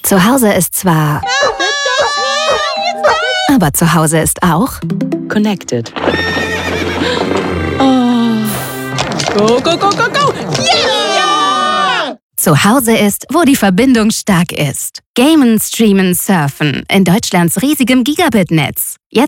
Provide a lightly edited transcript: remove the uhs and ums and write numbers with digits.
Zu Hause ist zwar... Aber zu Hause ist auch... Connected. Go, go, go, go, go! Yeah! Zu Hause ist, wo die Verbindung stark ist. Gamen, streamen, surfen in Deutschlands riesigem Gigabit-Netz.